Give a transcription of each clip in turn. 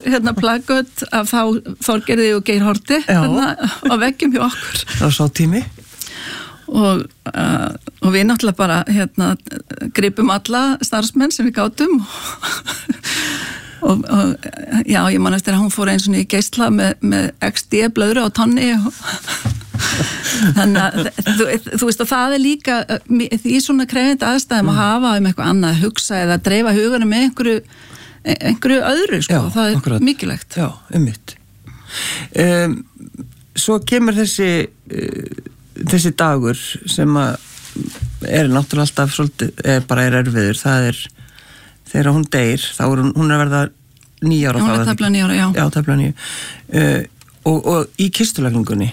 plaggot af Þorgerði og Geir Haarde á veggjum hjá okkur. Það var svo tími. Og við náttúrulega bara gripum alla starfsmenn sem við gátum og já, ég man eftir að hún fór eins og í geisla með XD blöðru á tonni þannig að þú veist að það líka í svona krefjandi aðstæðum að hafa eitthvað annað að hugsa eða að dreifa huganum með einhverju öðru sko, já, það akkurat. Mikilvægt. Já, einmitt. Svo kemur þessi dagur sem að náttúrulega alltaf svolítið, bara erfiður, það þegar hún deyr, þá hún að verða 9 ára. Hún er tæplega 9 ára, já. Já, tæplega 9. Og í kistulagningunni.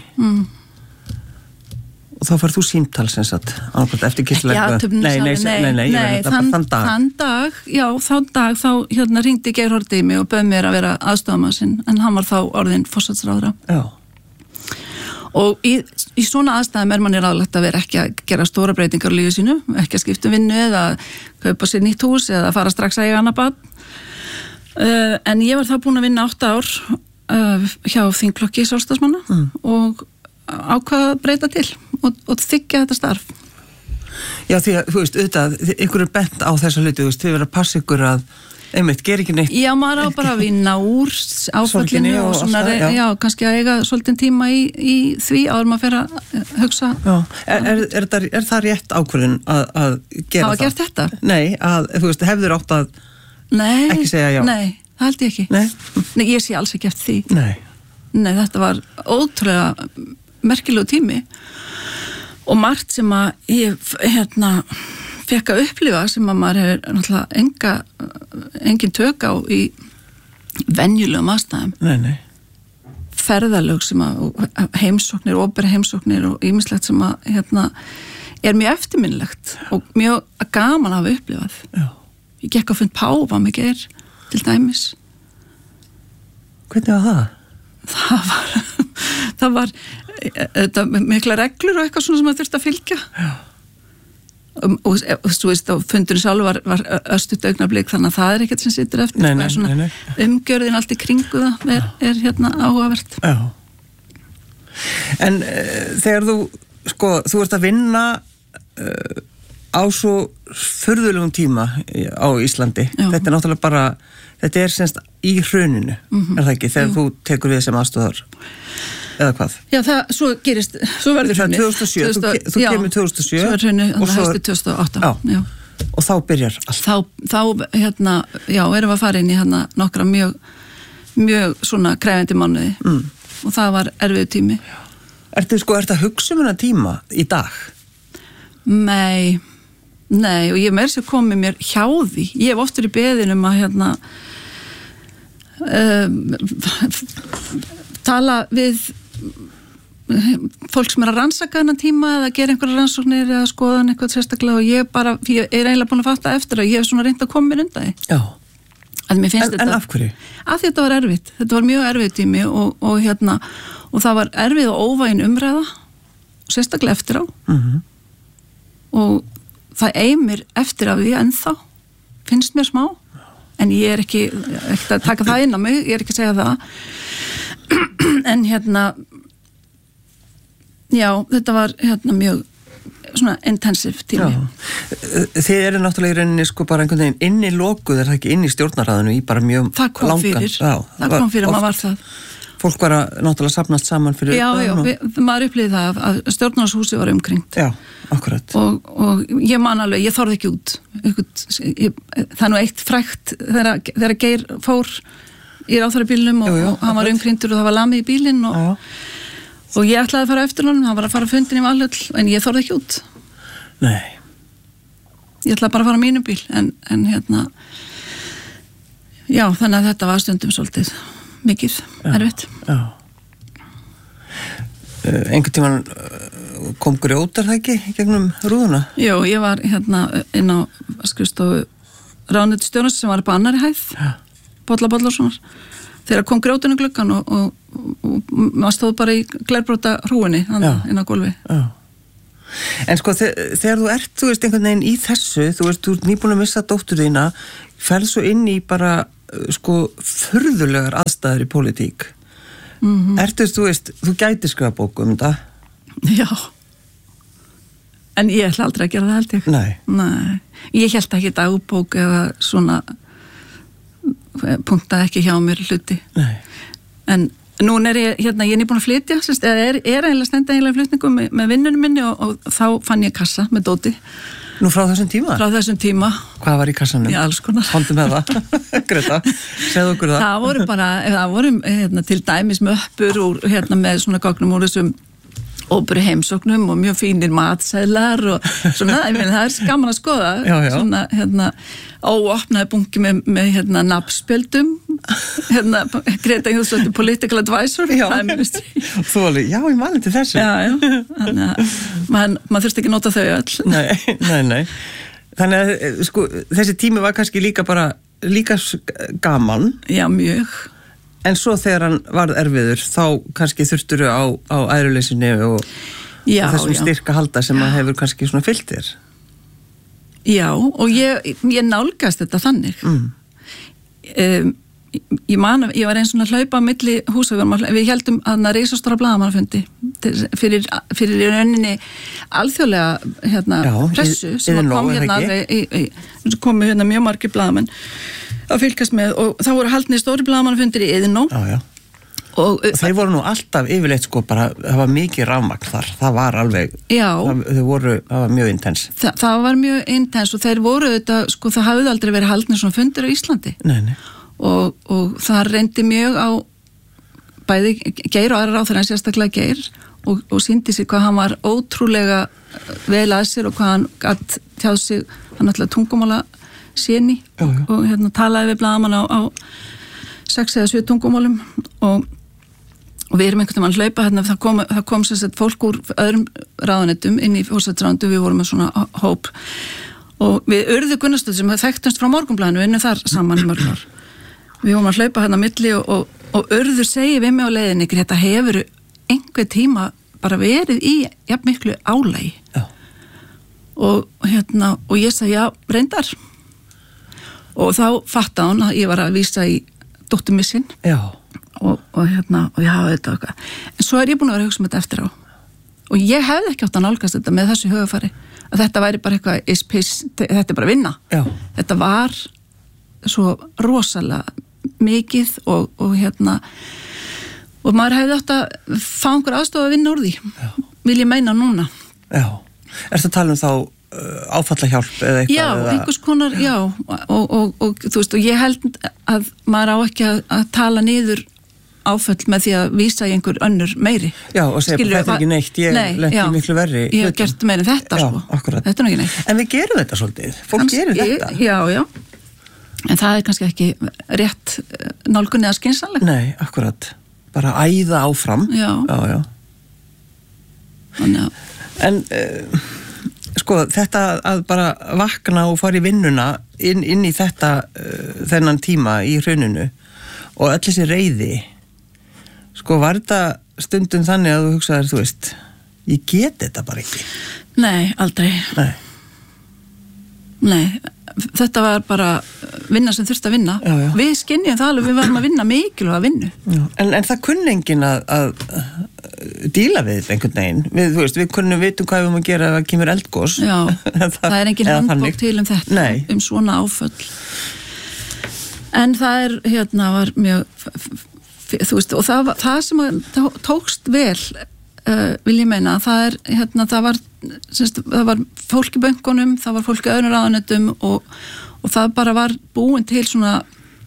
Og þá færð þú símtal sem sagt, eftir kistulagningu. Nei, þann dag, þá hringdi Geir Haarde í mig og bauð mér að vera aðstoðarmaður sinn, en hann var þá orðinn forsætisráðherra. Já. Og í svona aðstæðum manni ráðlegt að vera ekki að gera stóra breytingar á lífi sínu, ekki að skipta vinnu eða kaupa sér nýtt hús eða fara strax að eiga annað barn. En ég var þá búin að vinna 8 ár hjá þingflokki sjálfstæðismanna og ákvað að breyta til og þiggja þetta starf. Já, því að, þú veist, auðvitað, ykkur bent á þessa hluti, þú veist, þið verða að passa ykkur að einmitt, ger ekki neitt. Já, maður á bara að vinna úr áfallinu og svona, já, kannski að eiga svolítið tíma í því áður maður fer að hugsa. Já, er það rétt ákvörðun að gera það? Hafa gert þetta? Nei, þú veist, hefur átt að ekki segja já? Nei, það held ég ekki. Nei, ég sé alls ekki eftir því. Nei, þetta var ótrúlega merkilegu tími og margt sem að ég, fekk að upplifa sem að maður hefur náttúrulega engin tök á í venjulegum aðstæðum. Nei. Ferðalög sem að heimsóknir, opera heimsóknir og ýmislegt sem að er mjög eftirminnilegt og mjög gaman að hafa upplifað. Já. Ég gekk að fund páfa með Geir til dæmis. Hvernig var það? Það var mikla reglur og eitthvað svona sem maður þurfti að fylgja. Já. Og þú veist, á fundurinn sjálf var örstutt augnablik, þannig að það er ekkert sem situr eftir. Nei. Umgjörðin allt í kringu það er áhugavert. Já. En þegar þú ert að vinna á svo furðulegum tíma á Íslandi, þetta er náttúrulega bara, þetta er semst í hruninu, er það ekki, þegar þú tekur við sem aðstoðar? Eða hvað? Já, svo verður hrunið. 2007, þú kemur 2007. Svo er hrunið, það hæsti 2008. Já. Og þá byrjar allt. Þá erum við að fara inn í nokkra mjög svona krefjandi mánuði. Og það var erfiður tími. Ertu að hugsa þennan tíma í dag? Nei, og ég meira sem komið mér hjá því. Ég hef oft verið beðin um að tala við fólk sem að rannsaka þennan tíma eða gera einhverja rannsóknir eða skoða eitthvað sérstaklega og ég er eiginlega búin að fatta eftir að ég hef svona reynt að koma mér undan því. Já. En af hverju? Af því þetta var erfitt. Þetta var mjög erfitt tími og það var erfið og óvægin umræða sérstaklega eftir á. Og það eimir eftir af því ennþá finnst mér smá en ég er ekki að taka það inn á mig, ég er ekki að segja það en já, þetta var mjög svona intensiv tími. Þið eru náttúrulega í rauninni bara einhvern veginn inni lokuð, er það ekki inni í stjórnarráðinu í bara mjög langan. Það kom fyrir maður var það. Fólk var að náttúrulega safnast saman fyrir maður upplýði það að stjórnarráðshúsið var umkringt. Já, akkurat. Og ég man alveg, ég þorði ekki út. Það er nú eitt frægt þegar Geir fór í ráðherrabílnum og hann var umkringtur og það var lamið í bílinn og ég ætlaði að fara eftir honum, hann var að fara fundin í Valhöll en ég þorði ekki út. Nei. Ég ætlaði bara að fara á mínum bíl en já, þannig að þetta var stundum svolítið mikið erfitt. Já. Einhvern tímann kom grjótar það ekki gegnum rúðuna? Jú, ég var inn á skrifstofu ráðuneytisstjórans sem var upp á annarri hæð. Bolla svona. Þegar kom grjótinu gluggan og maður stóð bara í glerbrota hrúinni inn á gólfi. Já. En þegar þú ert, þú veist, einhvern veginn í þessu, þú ert nýbúin að missa dóttur þína, ferð svo inn í bara sko furðulegar aðstæður í pólitík. Ertu, þú veist, þú gæti skrifa bók þetta? Já. En ég ætla aldrei að gera það, held ég. Nei. Ég held ekki dagbók eða svona punktaði ekki hjá mér hluti. Nei. En núna ég er nýbúin að flytja, er eiginlega stenda eiginlega flutningum með vinnunum minni og þá fann ég kassa með dóti. Nú frá þessum tíma? Frá þessum tíma. Hvað var í kassanum? Já, alls konar. Hóndum með það. Greta, segðu okkur það. Það voru til dæmis möppur úr, með svona gögnum úr þessum óperu heimsóknum og mjög fínir matseðlar og svona, það er gaman að skoða. Já. Svona, óopnaði bunki með nafnspjöldum, Greta Jónsdóttir Political Advisor. Já, þú alveg, já, ég mani til þessu. Já, þannig að maður þurfti ekki nota þau öll. Nei. Þannig að, sko, þessi tími var kannski líka gaman. Já, mjög. En svo þegar hann varð erfiður, þá kannski þurftur á æðruleysinni og þessum styrka halda sem að hefur kannski svona fyllt þér. Já, og ég nálgast þetta þannig. Ég var eins og hlaupa á milli húsa, við heldum að reisastóra blaðamannafundi fyrir í rauninni alþjóðlega pressu sem komu mjög margir blaðamenn að fylgast með og þá voru haldnir stóri blaðamannafundir í Iðnó. Og þeir voru nú alltaf yfirleitt sko bara, það var mikið rafmagn þar, það var alveg, það var mjög intens. Það var mjög intens og þeir voru þetta, sko það hafði aldrei verið haldnir svona fundir á Íslandi. Nei. Og það reyndi mjög á bæði Geir og aðra ráðherra en sérstaklega Geir og sýndi sig hvað hann var ótrúlega vel að sér og hvað hann gat tjáð sig, hann alltaf tungumála séni og talaði við blaðamann á 6 eða 7 tungumálum og við erum einhvern veginn að hlaupa það kom sem sagt fólk úr öðrum ráðuneytum inn í forsætisráðuneytið, við vorum með svona hóp og við Urður Gunnarsdóttir sem þekktumst frá Morgunblaðinu, við unnum þar saman í mörg ár. Við vorum að hlaupa á milli og Urður segir við mig á leiðinni, þetta hefur einhver tíma bara verið í jafn miklu álagi. Og ég sagði já, reyndar. Og þá fattaði hún að ég var að vísa í dóttur missinn. Og já, þetta okkar. En svo ég búin að vera að hugsa þetta eftir á. Og ég hefði ekki átt að nálgast þetta með þessu hugafari. Að þetta væri bara eitthvað þetta bara vinna. Þetta var svo rosalega mikið og maður hefði átt að fá einhver aðstofa að vinna úr því. Vil ég meina núna. Ertu að tala þá áfallahjálp eða eitthvað? Já, einhvers konar, og þú veist, og ég held að maður á ekki að tala niður áföll með því að vísa í einhver önnur meiri. Já, og segja bara þetta er ekki neitt, ég lenti miklu verri. Ég hef gert meira en þetta, sko. Akkurat. Þetta er ekki neitt. En við gerum þetta svolítið, fólk gerir þetta. Já. En það er kannski ekki rétt nálgun eða skynsamlegt. Nei, akkurat. Bara æða áfram. Já. Þannig að. En sko, þetta að bara vakna og fara í vinnuna inn í þennan tíma í hruninu og öll þessi reiði, sko, var þetta stundum þannig að þú hugsaðir, þú veist, ég get þetta bara ekki? Nei, aldrei. Nei, þetta var bara vinna sem þurfti að vinna. Já. Við skynjum það alveg, við varum að vinna mikilvæga vinnu. En það kunni enginn að díla við einhvern veginn. Við kunnum vitum hvað við erum að gera ef það kemur eldgos. Já, það er engin handbók til um þetta. Nei. Um svona áföll. En það var mjög, þú veist, og það sem tókst vel, vil ég meina, það var fólk í bönkunum, það var fólk í öðrum ráðuneytum og það bara var búin til svona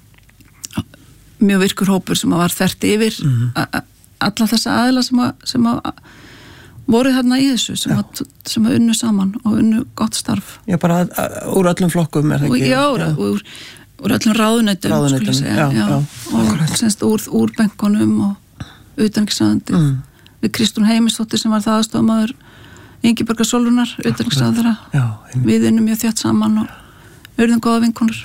mjög virkur hópur sem var þvert yfir alla þessa aðila sem voru þarna í þessu sem unnu saman og unnu gott starf. Já, bara úr öllum flokkum er það ekki? Já, úr öllum ráðuneytum, skulle ég segja. Já. Og semst úr bönkunum og utanríkisráðuneytið. Við Kristrún Heimisdóttir sem var það aðstofamaður Ingibjörgar Sólrúnar, utanríkisráðherra. Við unnum mjög þétt saman og urðum góða vinkonur.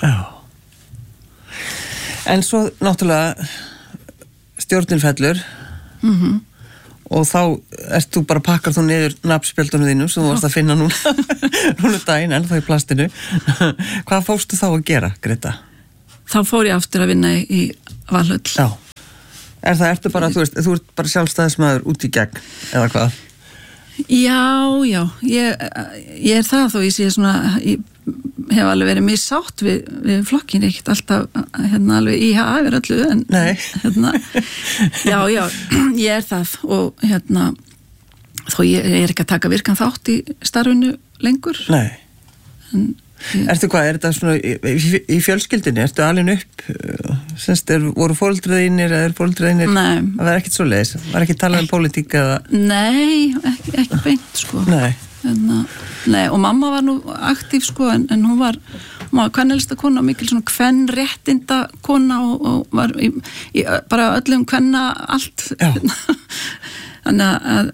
En svo náttúrulega stjórnin fellur og þá pakkar þú niður nafnspjöldunum þínu sem þú varst að finna núna daginn en þá í plastinu. Hvað fórstu þá að gera, Greta? þá fór ég aftur að vinna í Valhöll. Já. Ertu bara, þú ert bara sjálfstæðismaður út í gegn, eða hvað? Já, ég það þó ég sé svona, ég hef alveg verið mjög sátt við flokkin, ekkert alltaf alveg IHA yfir öllu, en já, ég það og þó ég ekki að taka virkan þátt í starfinu lengur. Nei. Ertu hvað, þetta svona í fjölskyldinni, ertu alin upp, voru foreldrar þínir, Nei. Það var ekkert svoleiðis, var ekki talað pólitík eða? Nei, ekki beint, sko. Nei. Nei, og mamma var nú aktív, sko, en hún var kvennelsta kona, mikil svona kvennréttinda kona og var í bara öllum kvenna allt. Já. Þannig að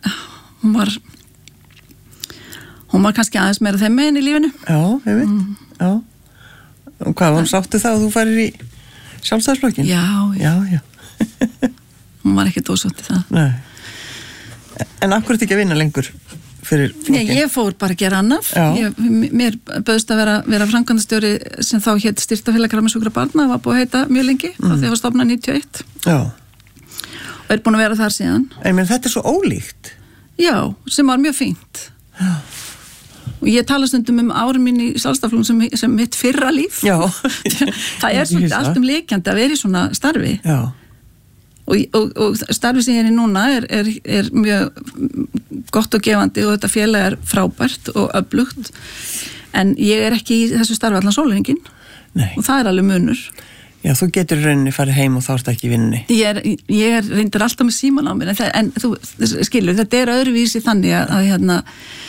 hún var kannski aðeins meira þeim megin í lífinu. Já, ég veit. Já. Og hvað, hún sáttu það að þú farir í sjálfstæðisflokkin? Já. Hún var ekki dósátt í það. Nei. En af hverju ertu ekki að vinna lengur fyrir flokkin? Nei, ég fór bara að gera annað. Mér bauðst að vera framkvæmdastjóri sem þá hét Styrktarfélag krabbameinssjúkra barna, það var búið að heita mjög lengi, frá því að var stofnað 91. Já. Og búin að vera þar síðan. En þetta svo ólíkt. Já, sem var mjög fínt. Já. Og ég tala stundum árin mín í sjálfstæðisflokknum sem mitt fyrra líf. Já. Það svolítið allt leikjandi að vera í svona starfi. Já. Og starfi sem ég í núna er mjög gott og gefandi og þetta félag frábært og öflugt. En ég ekki í þessu starfi allan sólarhringinn. Nei. Og það alveg munur. Já, þú getur rauninni farið heim og þá ertu ekki í vinnunni. Ég reyndir alltaf með síman á mér, en þú skilur, þetta öðruvísi þannig að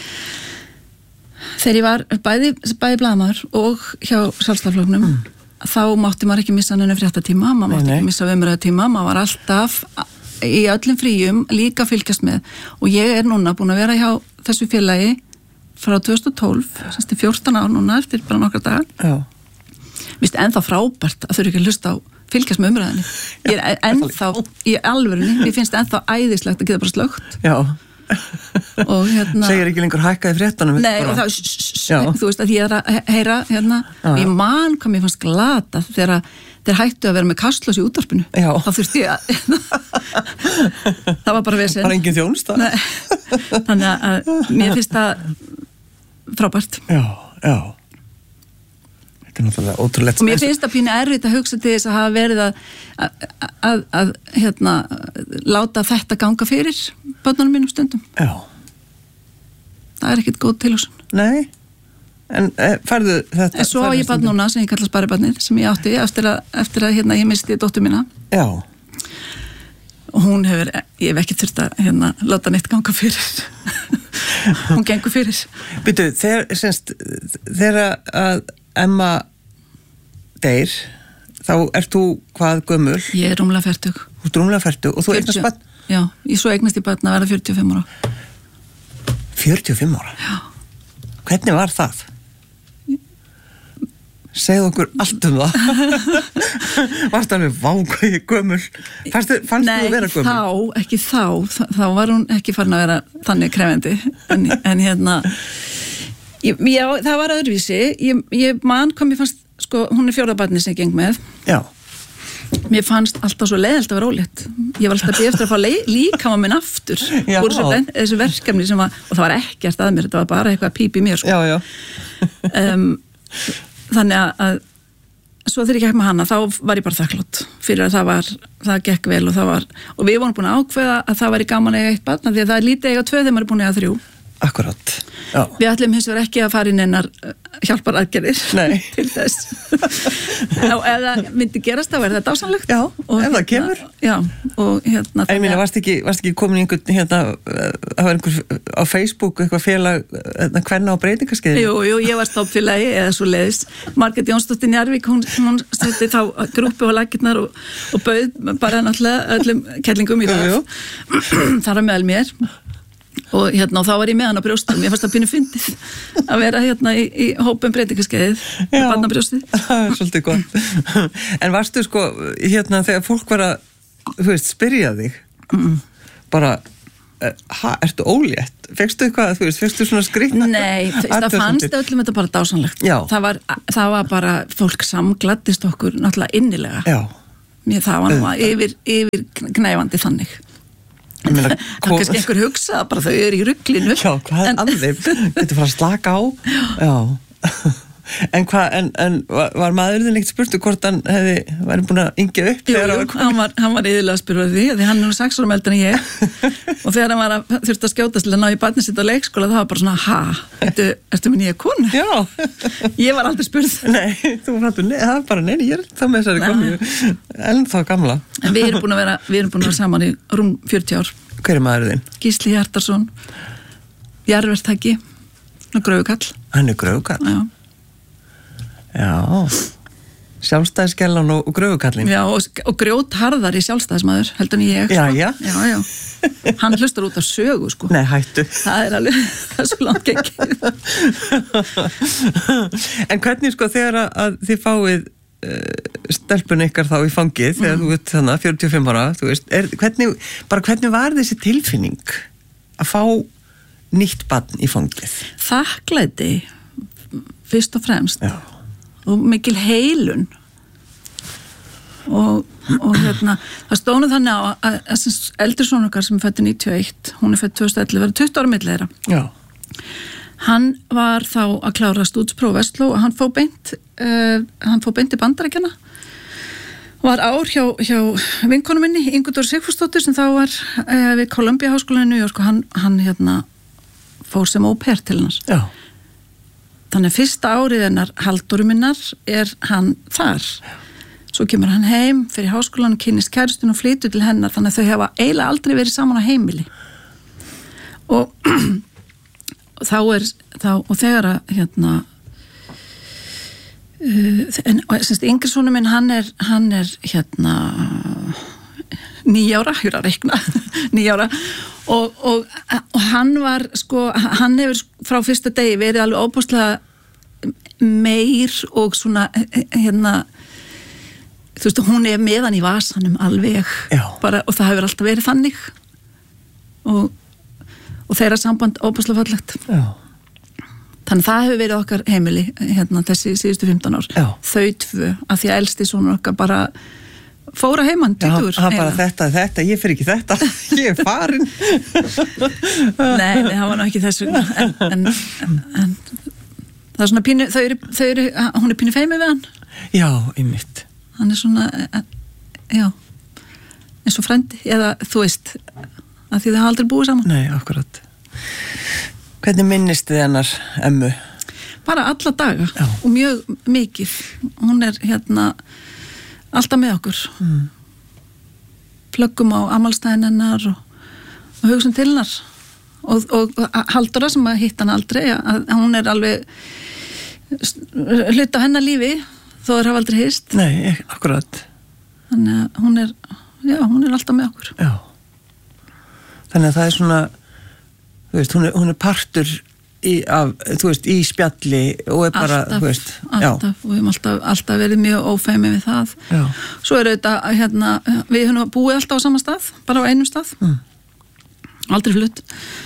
þegar ég var bæði blaðamaður og hjá sjálfstæðisflokknum, þá mátti maður ekki missa neina fréttatíma, maður mátti ekki missa umræðutíma, maður var alltaf í öllum fríum líka að fylgjast með. Og ég núna búin að vera hjá þessu félagi frá 2012, semst í 14 ár núna eftir bara nokkra dagar. Já. Mér finnst ennþá frábært að þurfa ekki að hlusta á fylgjast með umræðinni. Ég ennþá í alvörunni, mér finnst ennþá æðislegt að geta bara slögt. Já. Og segir ekki lengur hækkaði fréttanum. Nei, og þá þú veist að ég að heyra ég man hvað mér fannst glata þegar hættu að vera með Kastljós í útvarpinu. Já. Þá þurfti ég að það var bara vesinn. Það var engin þjónusta. Þannig að mér finnst það frábært. Já. Þetta er náttúrulega ótrúlegt. Og mér finnst það pínu erfitt að hugsa til þess að hafa verið að láta þetta ganga fyrir börnunum mínum stundum. Já. Það ekkert góð tilhugsun. Nei. En færðu þetta... En svo á ég barn núna sem ég kalla sparibarnið, sem ég átti eftir að ég misti dóttur mína. Já. Og hún ég hef ekki þurft að láta neitt ganga fyrir. Hún gengur fyrir. Býtu, þegar að Emma deyr, þá ert þú hvað gömul? Ég er rúmlega 40. Þú ert rúmlega 40 og þú eignast barn? Já, svo eignast ég barn að vera 45 ára. 45 ára? Já. Hvernig var það? Segðu okkur allt það. Varstu alveg hvað ég gömul? Fannst þú að vera gömul? Nei, ekki þá var hún ekki farin að vera þannig krefendi. En já, það var öðruvísi. Ég man hvað mér fannst, hún er 4. barnið sem ég geng með. Já. Mér fannst alltaf svo leiðalt að vera ólétt. Ég var alltaf að bíða eftir að fá líkama minn aftur. Já. Úr þessu verkefni og það var ekkert að mér, þetta var bara eitthvað að pípa í mér. Já. Þannig að svo þegar ég gekk með hana, þá var ég bara þakklátt fyrir að það gekk vel og við vorum búin að ákveða að það væri gaman að eiga eitt barn, því að það er lítið eiga 2 þegar maður er búin að eiga 3. Akkurat. Já. Við ætlum hins vegar ekki að fara inn einar hjálparaðgerðir til þess. Og ef það myndi gerast þá er þetta ásamlegt. Já, og ef það kemur. Já, og ég meina, varst ekki komin einhvern það var einhver á Facebook eitthvað félag kvenna á breytingaskeiði? Jú, ég var stofnfélagi eða svo leiðis. Margrét Jónsdóttir Njarðvík, hún setti þá grúpu á lakirnar og bauð bara náttúrulega öllum kellingum í það. Þar á meðal mér. Og þá var ég með hann á brjóstum. Ég fannst að pínu fyndið að vera í hópum breytingaskeiðið með barnabrjóstið. Það er svolítið gott. En varstu þegar fólk var að spyrja þig bara ertu ólétt? Fekstu eitthvað, þú veist, fekstu svona skrýtna? Nei, það fannst öllum þetta bara dásanlegt. Já. Það var bara, fólk samgladdist okkur náttúrulega innilega. Já. Það var nú yfir knæfandi þannig. Það kannski einhver hugsa, bara þau í ruglinu. Já, hvað að þeim? Þetta fara að slaka á? Já. En var maðurinn ekkert spurtu hvort hann væri búin að yngja upp? Jú, hann var yfirlega að spyrja því hann er nú 6 árum eldri en ég og þegar hann var þurfti að skjótast til að ná í barnið sitt á leikskóla, það var bara svona, ertu með nýja konu? Já. Ég var aldrei spurð. Nei, það var bara, ég er þá með þessari konu, en þá gamla. En við erum búin að vera saman í rúm 40 ár. Hver er maðurinn? Gísli Hjartarson, jarðverktaki, Gröfukall. Hann er Gröfukall? Já. Já, sjálfstæðiskellan og Gröfukallin. Já, og grjótharðar í sjálfstæðismadur, heldur en ég. Já. Hann hlustar út af sögu, sko. Nei, hættu. Það er alveg, það er svo langt ekki. En hvernig, sko, þegar að þið fáið stelpun ykkar þá í fangið, þegar þú ert þannig, 45 ára, þú veist, hvernig var þessi tilfinning að fá nýtt barn í fangið? Þakklæti, fyrst og fremst. Já. Og mikil heilun og það stónu þannig á að eldri sonur okkar sem er fæddur 91, hún er fædd 2011, verður 20 ára milli þeirra. Já. Hann var þá að klára stúdspróf Vestló og hann fór beint í Bandaríkjana, var ár hjá vinkonu minni Ingu Dóru Sigfúsdóttur sem þá var við Columbia háskóla í New York og hann fór sem au pair til hennar. Já. Þannig fyrsta árið hennar Halldóru minnar er hann þar. Svo kemur hann heim fyrir háskólan og kynnist kærustun og flytur til hennar, þannig að þau hafa eiginlega aldrei verið saman á heimili. Og þegar yngri sonur minn hann er 9 ára, ég er að reikna 9 ára og hann var sko, hann hefur frá fyrsta degi verið alveg óbúslega meir og svona þú veist, hún er með hann í vasanum alveg bara, og það hefur alltaf verið þannig og þeirra samband óbúslega fallegt. Já. Þannig það hefur verið okkar heimili þessi síðustu 15 ár. Já. Þau tvö, af því að elsti sonur okkar bara fóra heimann, tuttur. Já, hann bara þetta, ég fyrir ekki þetta, ég er farin. Nei, það var ná ekki þessu, en það er svona pínu, hún er pínu feimið við hann. Já, einmitt. Hann er svona, já, eins og frendi, eða þú veist, að því það hafa aldrei búið saman. Nei, akkurat. Hvernig minnist þið hennar Emmu? Bara alla daga og mjög mikið. Hún er alltaf með okkur. Plöggum á afmælisdaginn hennar og hugsum til hennar. Og Halldóra sem að hitta hann aldrei, að hún er alveg hluta á hennar lífi, þó þeir hafa aldrei hist. Nei, akkurat. Þannig að hún er alltaf með okkur. Já. Þannig að það er svona, þú veist, hún er partur í spjalli og er bara, alltaf, þú veist. Alltaf, og við höfum alltaf verið mjög ófeimið við það. Já. Svo er auðvitað, við höfum búið alltaf á sama stað, bara á einum stað. Aldrei flutt.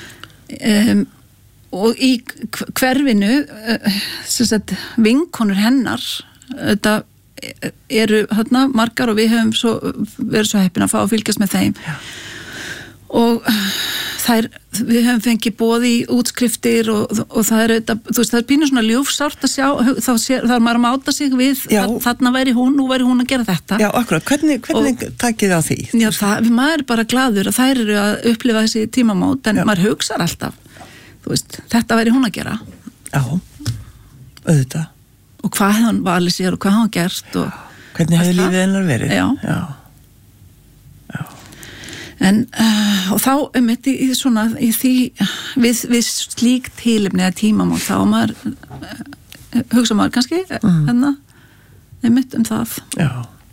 Og í hverfinu, vinkonur hennar, þetta eru margar og við höfum verið svo heppin að fá að fylgjast með þeim. Já. Og við höfum fengið boð í útskriftir og það er auðvitað, þú veist, það er pínu svona ljúfsárt að sjá, þá er maður að máta sig við, þarna væri hún, nú væri hún að gera þetta. Já, akkurat, hvernig takið á því? Já, maður er bara glaður að þær eru að upplifa þessi tímamót, en maður hugsar alltaf, þú veist, þetta væri hún að gera. Já, auðvitað. Og hvað hefði hann valið sér og hvað hefði hann gert og... Hvernig hefði lífið hennar verið? Já. En, og þá við slík tilefni að tímamót þá maður hugsa maður kannski einmitt það. Já.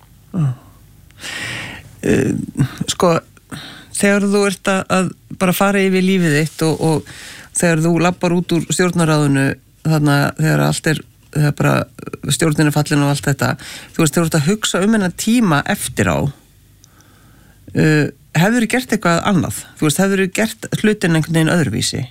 Sko, þegar þú ert að bara fara yfir lífið þitt og þegar þú lappar út úr stjórnarráðinu þarna þegar allt þegar bara stjórnin er fallin og allt þetta, þú veist, þegar þú ert að hugsa hennar tíma eftir á hefur þú gert eitthvað annað? Þú veist, hefur þú gert hlutin einhvern veginn öðruvísi?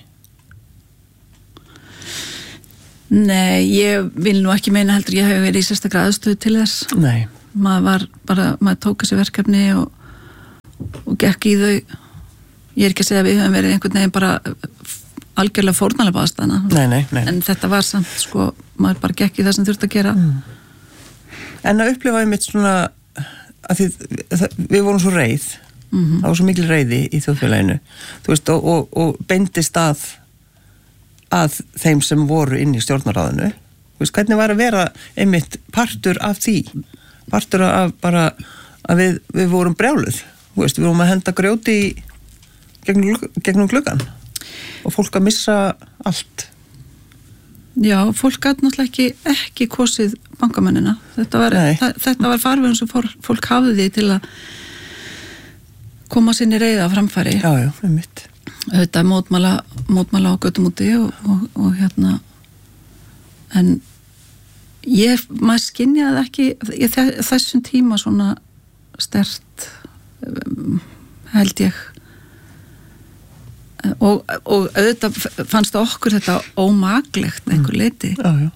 Nei, ég vil nú ekki meina heldur ég hef verið í sérstaklega aðstöðu til þess. Nei. Maður tók þessi verkefni og gekk í þau. Ég er ekki að segja að við höfum verið einhvern veginn bara algjörlega fórnarlega aðstæðna. Nei. En þetta var samt, sko, maður bara gekk í það sem þurfti að gera. En að upplifa einmitt svona, að við vorum svo reið, það var svo mikil reiði í þjóðfélaginu, þú veist, og beindist að þeim sem voru inn í stjórnarráðinu. Þú veist, hvernig var að vera einmitt partur af því? Partur af bara að við vorum brjáluð. Þú veist, við vorum að henda grjóti gegnum gluggann og fólk að missa allt. Já, fólk gat náttúrulega ekki kosið bankamennina. Þetta var farvegum sem fólk hafði því til að koma sinni reiða á framfæri. Já, einmitt. Þetta mótmæla á götum úti og hérna en maður skynjaði ekki þessum tíma svona sterkt held ég og auðvitað fannst okkur þetta ómaklegt einhver leiti já.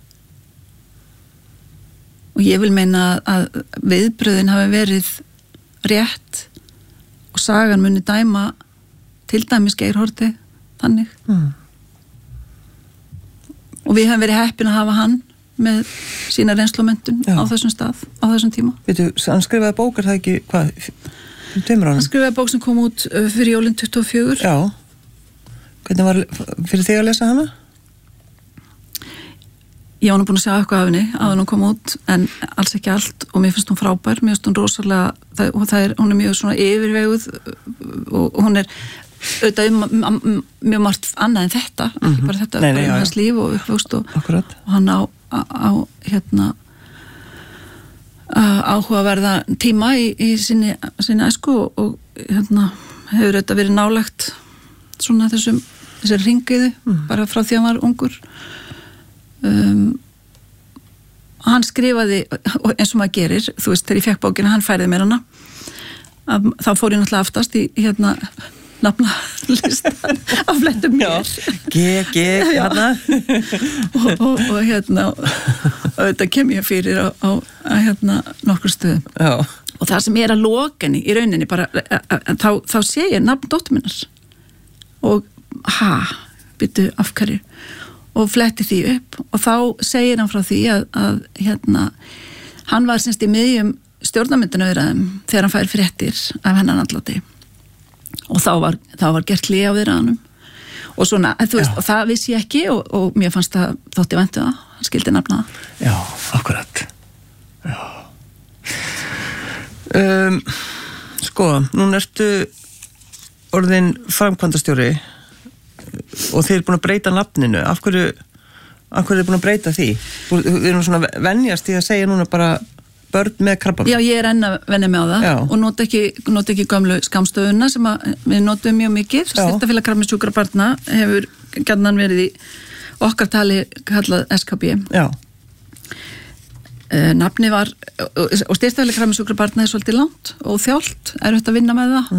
Og ég vil meina að viðbröðin hafi verið rétt og sagan muni dæma til dæmis Geir Haarde þannig og við hefum verið heppin að hafa hann með sína reynslumentun á þessum stað, á þessum tíma. Veitu, hann skrifaði bók, það ekki, hvað, 2 ára? Hann skrifaði bók sem kom út fyrir jólin 24. Já. Hvernig var fyrir þig að lesa hana? Ég var nú búin að sjá eitthvað af henni áður hún kom út, en alls ekki allt og mér finnst hún frábær, mér finnst hún rosalega hún er mjög svona yfirveguð og hún er auðvitað mjög margt annað en þetta ekki bara þetta, bara hans líf og uppvöxt og hann á hérna áhugaverða tíma í sinni æsku og hérna hefur auðvitað verið nálægt svona þessari hringiðu bara frá því hann var ungur hann skrifaði eins og maður gerir, þú veist, þegar ég fekk bókina hann færði mér hana þá fór ég náttúrulega aftast í hérna nafnalistan af flettum mér hana og hérna og þetta kem ég fyrir á hérna nokkur stöðum og það sem er að lokinni í rauninni bara þá sé ég nafn dóttur minnar og byrju af hverju og fletti því upp og þá segir hann frá því að hérna hann var semst í miðjum stjórnarmyndunarviðræðum þegar hann fær fréttir af hennar andláti og þá var gert hlé á viðræðunum og svona, þú veist, og það vissi ég ekki og mér fannst það þótti væntu það hann skildi nafna það. Já, akkurat. Já. Sko, núna ertu orðin framkvæmdastjóri og þið eru búin að breyta nafninu. Af hverju er búin að breyta því? Við erum svona venjast í að segja núna bara börn með krabbamein. Já, ég er enn að venja með á það og nota ekki gömlu skammstöðuna sem við notum mjög mikið. Styrktarfélag krabbameinssjúkra barna hefur gjarnan verið í okkar tali kallað SKB. Já. Nafni var, og Styrktarfélag krabbameinssjúkra barna er svolítið langt og þjált, er hægt að vinna með það.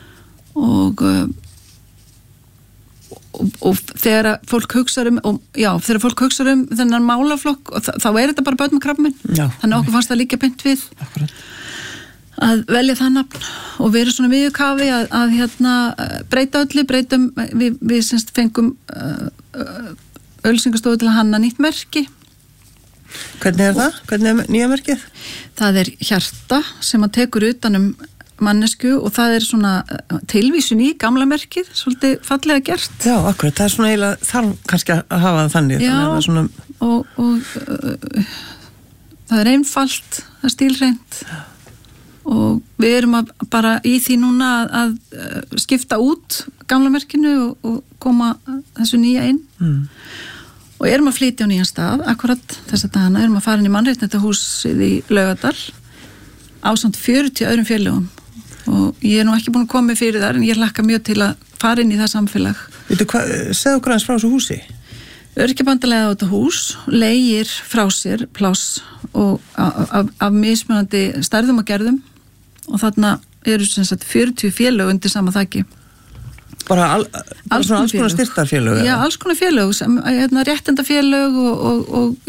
Og þegar fólk hugsa þegar fólk hugsa þennan málaflokk þá er þetta bara börn með krabbamein þannig okkur fannst það líka beint við að velja það nafn og við erum svona miðju kafi að hérna breyta öllu við semst fengum auglýsingastofu til að hanna nýtt merki. Hvernig er það? Hvernig er nýja merkið? Það er hjarta sem að tekur utanum mannesku og það er svona tilvísun í gamla merkið, svolítið fallega gert. Já, akkurat, það er svona eiginlega þarf kannski að hafa það þannig. Já, þannig svona... og það er einfalt, það er stílhreint og við erum bara í því núna að skipta út gamla merkinu og koma þessu nýja inn og erum að flytja á nýjan stað, akkurat þessa dagana, erum að fara inn í mannréttindahúsið í Laugardal ásamt 40 öðrum félögum og ég er nú ekki búin að koma fyrir þar en ég hlakka mjög til að fara inn í það samfélag. Veitu hvað, segðu okkur aðeins frá þessu húsi? Öryrkjabandalega á þetta hús, leigir frá sér pláss og af mismunandi stærðum og gerðum og þarna eru sem sagt 40 félög undir sama þaki. Bara alls konar styrktarfélög? Já, alls konar félög, réttindafélög og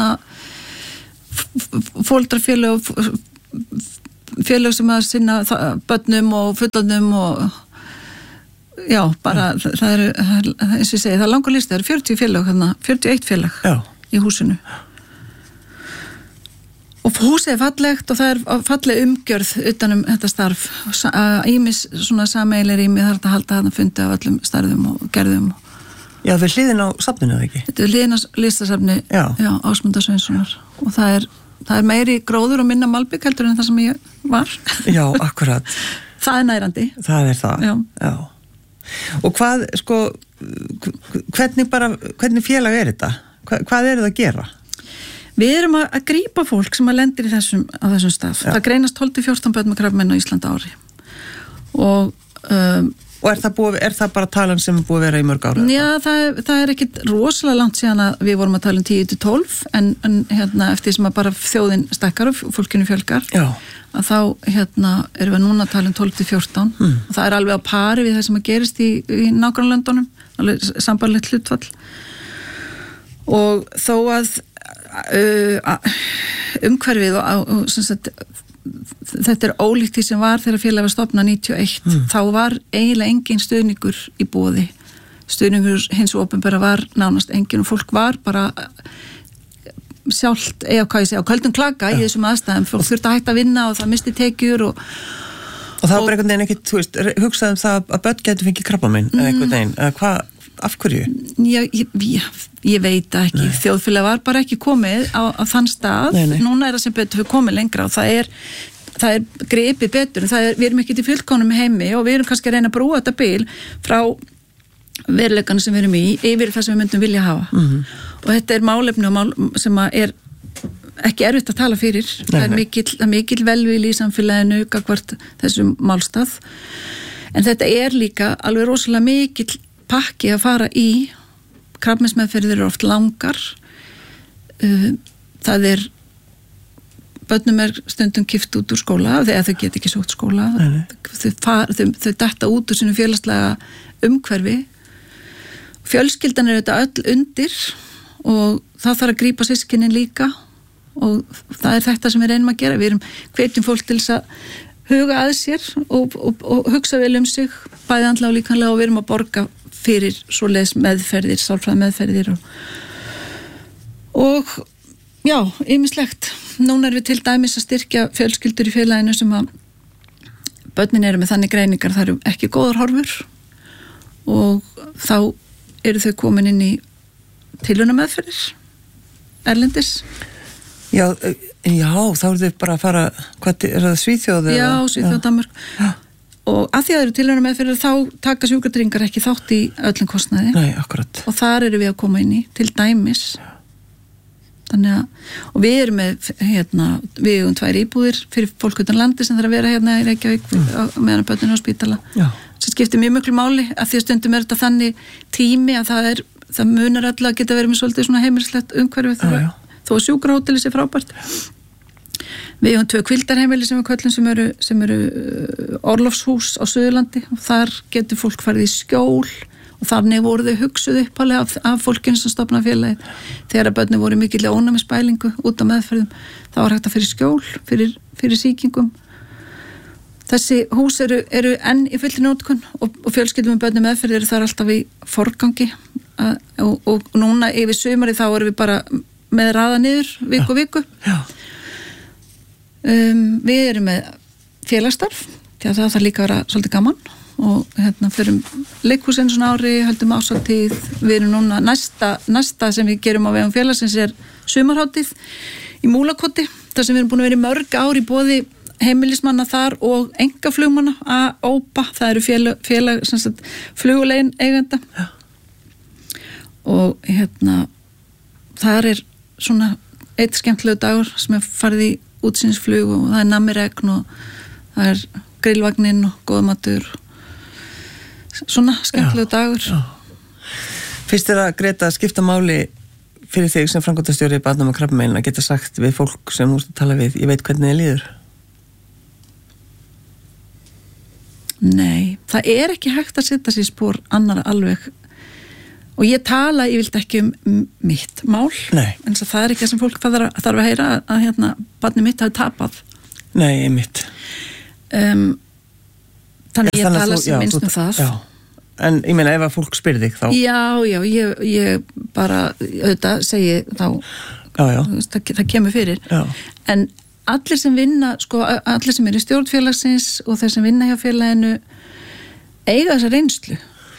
fóldrafélög, félög sem að sinna börnum og fullorðnum og já, bara það eru, eins og ég segi, það er langur listi, það eru 40 félög, 41 félag í húsinu. Og húsið fallegt og það falleg umgjörð utanum þetta starf. Ýmis svona sameiginlega rými þarf að halda þarna fundi af öllum starfum og gerðum. Já, við hliðin á safninu, eða ekki? Þetta er hliðin á listasafni Ásmundar Sveinssonar og það er meiri gróður og minna malbygg heldur en það sem ég var. Já, akkurat. Það er nærandi. Það er það. Já. Og hvað, sko, hvernig félag er þetta? Hvað er þetta að gera? Við erum að grípa fólk sem að lendir á þessum stað. Það greinast 12-14 börn með krabbamein á Íslandi á ári. Og er það bara talan sem er búið að vera í mörg ára? Já, það er ekki rosalega langt síðan að við vorum að tala 10-12 en eftir sem að bara þjóðin stekkar og fólkinu fjölgar að þá erum við núna að tala 12-14 og það er alveg á pari við það sem að gerist í nágrannlöndunum, alveg sambarlegt hlutfall. Og þó að umhverfið og þetta er ólíkt því sem var þegar félagið var stofnað 91 þá var eiginlega engin stuðningur í boði. Stuðningur hins opinbera var nánast engin og fólk var bara sjálft á köldum klaka í þessum aðstæðum. Fólk þurfti að hætta að vinna og það misti tekjur og það var bara einhvern veginn ekkert, þú veist, hugsaðum það að börn getur fengið krabbamein eða einhvern veginn, eða hvað, af hverju? Já, ég veit ekki. Þjóðfélag var bara ekki komið á þann stað. Núna er það sem betur fyrir komið lengra og það er gripið betur. Við erum ekki til fullkomnum heimi og við erum kannski að reyna að brúa þetta bil frá veruleikanum sem við erum í yfir það sem við myndum vilja hafa. Og þetta er málefni sem er ekki erfitt að tala fyrir. Það er mikil velvilji í samfélaginu gagnvart þessum málstað. En þetta er líka alveg rosalega mikil pakki að fara í. Krabbameinsmeðferðir eru oft langar. Það er börnum er stundum kippt út úr skóla þegar þau get ekki sótt skóla. Þau detta út úr sínu félagslega umhverfi. Fjölskyldan er þetta öll undir og það þarf að grípa systkinin líka og það er þetta sem við reynum að gera. Við hvetjum fólk til þess að huga að sér og hugsa vel sig, bæði andlega og líkamlega og við erum að borga fyrir svoleiðis meðferðir, sálfræði meðferðir og já, ýmislegt. Núna erum við til dæmis að styrkja fjölskyldur í félaginu sem að börnin eru með þannig greiningar, það eru ekki góðar horfur og þá eru þau komin inn í tilraunameðferðir erlendis. Já, þá eru þau bara að fara, hvað er það, Svíþjóð? Já, Svíþjóð, Danmörk. Og að því að það eru tilraunameðferðir þá taka sjúkratryggingar ekki þátt í öllum kostnaði. Nei, akkurat. Og þar eru við að koma inn í, til dæmis. Þannig að, og við erum með, við eigum 2 íbúðir fyrir fólk utan landi sem þarf að vera í Reykjavík meðan börnin á spítala. Sem skiptir mjög miklu máli að því að stundum er þetta þannig tími að það munar öll að geta verið með svolítið svona heimilislegt umhverfi þó að sjúkrahóteli sé frábært. Við höfum 2 hvíldarheimili sem við köllum sem eru orlofshús á Suðurlandi og þar getur fólk farið í skjól og þannig voru þau hugsuð upphaflega af fólkinu sem stofnaði félagið. Þegar að börnin voru mikilvæg ónæmisbælingu út á meðferðum, þá var hægt að fyrir skjól, fyrir sýkingum. Þessi hús eru enn í fullri notkun og fjölskyldum með börnum meðferð eru þar alltaf í forgangi og núna yfir sumari þá erum við bara með raða niður viku. Við erum með félagsstarf því að það þarf líka að vera svolítið gaman og förum leikhúsin svona ári, höldum ásatíð. Við erum núna næsta sem við gerum á vegum félagsins er sumarhátíð í Múlakoti þar sem við erum búin að vera í mörg ár í boði heimilismanna þar og einkaflugmanna að ópa, það eru félag flugulegin eigenda og þar er svona eitt skemmtilegu dagur sem er farið í útsýnisflug og það er nammiregn og það er grillvagnin og góðmatur svona skemmtilegu dagur. Finnst þér að Greta skipta máli fyrir þig sem framkvæmdastjóri í Barnum og krabbamein að geta sagt við fólk sem þú ert að tala við, ég veit hvernig þið líður? Nei, það ekki hægt að setja sér spór annara alveg og ég vilt ekki mitt mál. Nei. En það ekki sem fólk þarf að heyra að hérna, barnið mitt hafi tapað. Nei, mitt. Þannig ég tala sem minnst það. Já. En ég meina ef að fólk spyrir þig þá. Já, ég bara auðvitað segi þá það kemur fyrir. Já. En allir sem vinna, allir sem í stjórnfélagsins og þeir sem vinna hjá félaginu eiga þessa reynslu.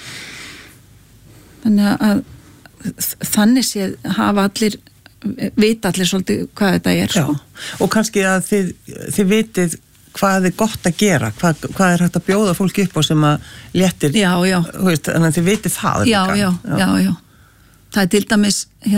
Þannig séð hafa vita allir svolítið hvað þetta sko. Og kannski að þið vitið hvað gott að gera, hvað hægt að bjóða fólki upp á sem að léttir. Já. Veist, þannig að þið vitið það líka. Já. Það til dæmis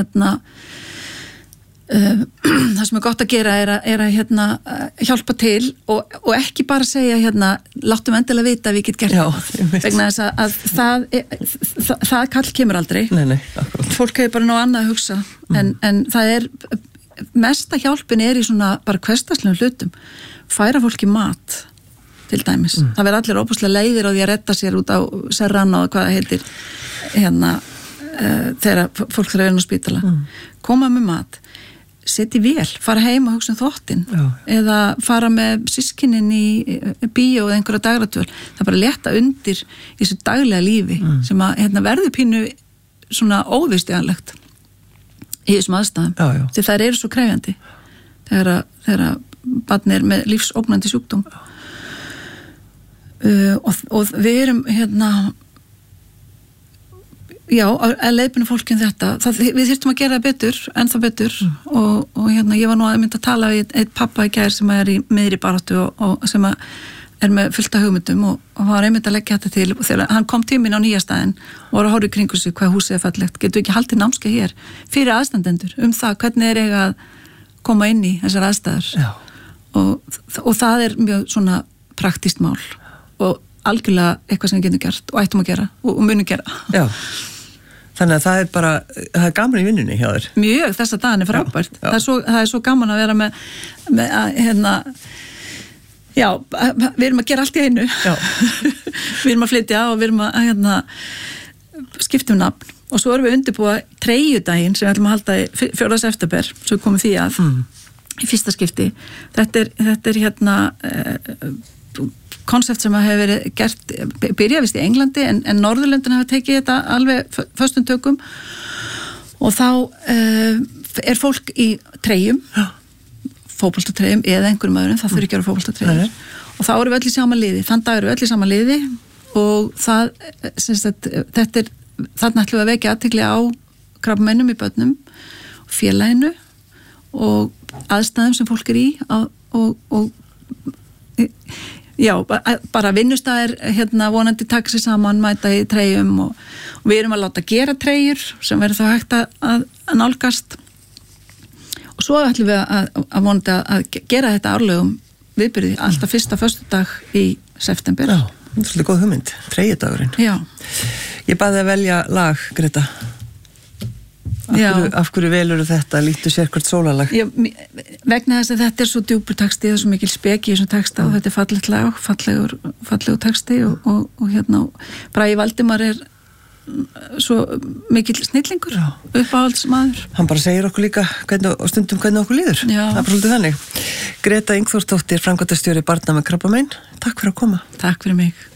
það sem gott að gera er að hjálpa til og ekki bara segja láttum endilega vita að við getum gert vegna þess að það kall kemur aldrei. Nei, fólk hefur bara ná annað að hugsa en það mesta hjálpin í svona bara hversdagslegum hlutum, færa fólki mat til dæmis, það verður allir óbúslega leiðir á því að redda sér út á Serrano og hvað það heitir þegar fólk þarf að vera á spítala koma með mat, setja í vél, fara heim og hugsa þvottinn eða fara með systkinin í bíó eða einhverja dagratúr, það bara létta undir í þessu daglega lífi sem að verður pínu svona óviðstjánlegt í þessum aðstæðum því þær eru svo krefjandi þegar barn með lífsógnandi sjúkdóm og við erum að leiðbina fólki þetta við þyrftum að gera það betur, ennþá betur og ég var nú að mynda að tala við eitt pappa í gær sem í miðri baráttu og sem með fullt af hugmyndum og var einmitt að leggja þetta til og þegar hann kom tíminn á nýjastæðin og var að horfa í kringu sig hvað húsið fallegt, getur ekki haldið námskeið hér fyrir aðstandendur það hvernig eiga að koma inn í þessar aðstæður og það mjög svona praktískt mál og algjörlega eitthvað sem við getum gert og ættum að gera og munum gera. Já, þannig að það gaman í vinnunni hjá þér. Mjög, þessa daginn frábært. Það er svo gaman að vera með við erum að gera allt í einu. Við erum að flytja og við erum að skipta nafn og svo erum við undirbúa treyjudaginn sem við ætlum að halda í 4. september, svo komum því að í fyrsta skipti. Þetta er konsept sem hefur verið gert, byrjavist í Englandi en Norðurlöndin hafa tekið þetta alveg föstum tökum og þá fólk í treyjum, fótboltatreyjum eða einhverjum öðrum, það þurfi ekki að vera fótboltatreyjur og þá eru við öll í sama liði, þann dag eru við öll í sama liði og þarna ætlum við að vekja athygli á krabbameinum í börnum, félaginu og aðstæðum sem fólk í og bara vinnustæðir vonandi taka sér saman, mæta í treyjum og við erum að láta gera treyjur sem verður þá hægt að nálgast og svo ætlum við að vonandi að gera þetta árlegum viðburði alltaf fyrsta föstudag í september. Já, þetta er svolítið góð hugmynd, treyjudagurinn. Já. Ég baði að velja lag, Greta. Af hverju velur þetta lítu sér hvert sólalag? Vegna þess að þetta er svo djúpur texti og svo mikil speki í þessum texta og þetta er fallegt lag, fallegu texti og Bragi Valdimar er svo mikil snillingur, uppáhaldsmaður. Hann bara segir okkur líka og stundum hvernig okkur líður. Já. Það er bara svolítið þannig. Greta Ingþórsdóttir, framkvæmdastjóri Barna með krabbamein. Takk fyrir að koma. Takk fyrir mig.